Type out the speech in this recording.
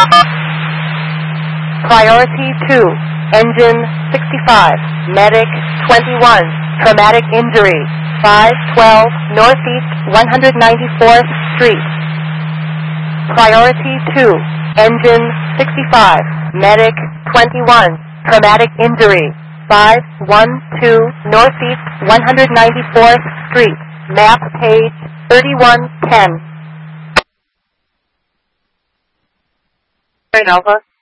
Priority 2, Engine 65, Medic 21, Traumatic Injury, 512 Northeast 194th Street. Priority 2, Engine 65, Medic 21, Traumatic Injury, 512 Northeast 194th Street, map page 3110. Alpha.